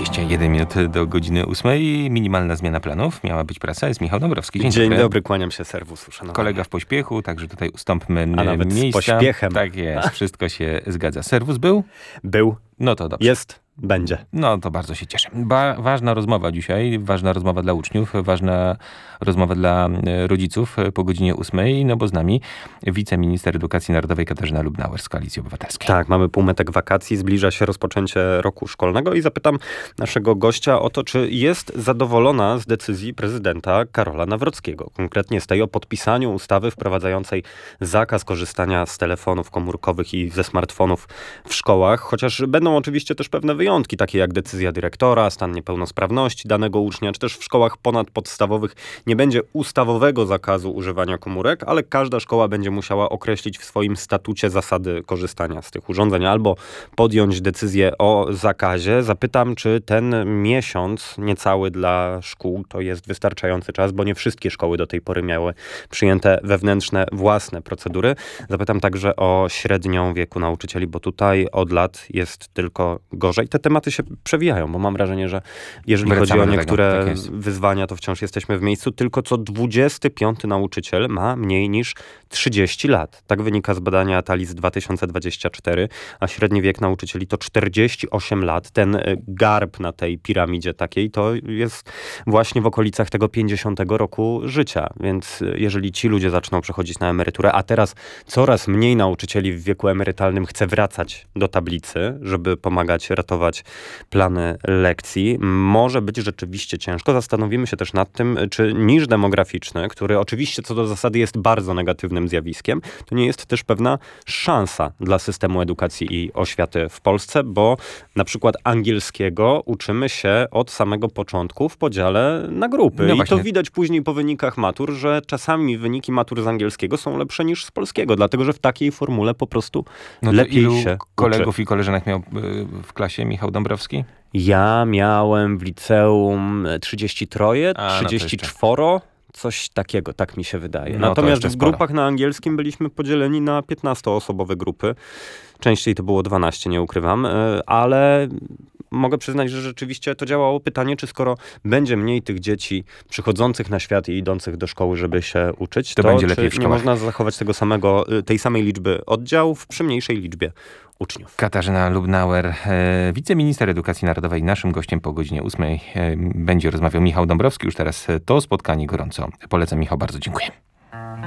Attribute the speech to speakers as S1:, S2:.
S1: 21 minut do godziny 8. Minimalna zmiana planów. Miała być prasa. Jest Michał Dąbrowski.
S2: Dzień dobry, kłaniam się, serwus.
S1: Kolega w pośpiechu, także tutaj ustąpmy
S2: A nawet
S1: miejsca.
S2: z pośpiechem.
S1: Tak jest, wszystko się zgadza. Serwus był?
S2: Był.
S1: No to dobrze.
S2: Jest. Będzie.
S1: No to bardzo się cieszę. Ważna rozmowa dzisiaj, ważna rozmowa dla uczniów, ważna rozmowa dla rodziców po godzinie 8, no bo z nami wiceminister edukacji narodowej Katarzyna Lubnauer z Koalicji Obywatelskiej.
S2: Tak, mamy półmetek wakacji, zbliża się rozpoczęcie roku szkolnego i zapytam naszego gościa o to, czy jest zadowolona z decyzji prezydenta Karola Nawrockiego. Konkretnie z tej o podpisaniu ustawy wprowadzającej zakaz korzystania z telefonów komórkowych i ze smartfonów w szkołach, chociaż będą oczywiście też pewne wyjątki, takie jak decyzja dyrektora, stan niepełnosprawności danego ucznia, czy też w szkołach ponadpodstawowych nie będzie ustawowego zakazu używania komórek, ale każda szkoła będzie musiała określić w swoim statucie zasady korzystania z tych urządzeń albo podjąć decyzję o zakazie. Zapytam, czy ten miesiąc niecały dla szkół to jest wystarczający czas, bo nie wszystkie szkoły do tej pory miały przyjęte wewnętrzne, własne procedury. Zapytam także o średnią wieku nauczycieli, bo tutaj od lat jest tylko gorzej. Te tematy się przewijają, bo mam wrażenie, że jeżeli chodzi o niektóre wyzwania, to wciąż jesteśmy w miejscu. Tylko co 25 nauczyciel ma mniej niż 30 lat. Tak wynika z badania TALIS 2024, a średni wiek nauczycieli to 48 lat. Ten garb na tej piramidzie takiej to jest właśnie w okolicach tego 50 roku życia. Więc jeżeli ci ludzie zaczną przechodzić na emeryturę, a teraz coraz mniej nauczycieli w wieku emerytalnym chce wracać do tablicy, żeby pomagać ratować plany lekcji, może być rzeczywiście ciężko. Zastanowimy się też nad tym, czy niż demograficzny, który oczywiście co do zasady jest bardzo negatywnym zjawiskiem, to nie jest też pewna szansa dla systemu edukacji i oświaty w Polsce, bo na przykład angielskiego uczymy się od samego początku w podziale na grupy.
S1: No
S2: i
S1: właśnie.
S2: to widać później po wynikach matur, że czasami wyniki matur z angielskiego są lepsze niż z polskiego, dlatego że w takiej formule po prostu lepiej
S1: ilu
S2: się
S1: kolegów
S2: uczy.
S1: i koleżanek miał w klasie Michał Dąbrowski?
S2: Ja miałem w liceum 33,
S1: A, no to
S2: 34, coś takiego, tak mi się wydaje.
S1: No to
S2: Natomiast
S1: jeszcze
S2: w
S1: sporo.
S2: grupach na angielskim byliśmy podzieleni na 15-osobowe grupy. Częściej to było 12, nie ukrywam, ale mogę przyznać, że rzeczywiście to działało. Pytanie, czy skoro będzie mniej tych dzieci przychodzących na świat i idących do szkoły, żeby się uczyć,
S1: To będzie
S2: czy
S1: lepiej w
S2: nie
S1: szkołach.
S2: można zachować tej samej liczby oddziałów przy mniejszej liczbie uczniów.
S1: Katarzyna Lubnauer, wiceminister edukacji narodowej. Naszym gościem po godzinie 8 będzie rozmawiał Michał Dąbrowski. Już teraz to spotkanie gorąco polecam. Michał, bardzo dziękuję.